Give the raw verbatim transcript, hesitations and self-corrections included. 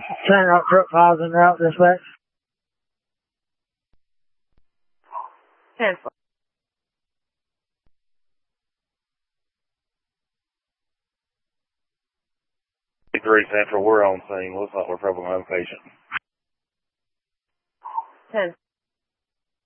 Turn up truck files en route dispatch. ten four. three Central, we're on scene. Looks like we're probably on patient. ten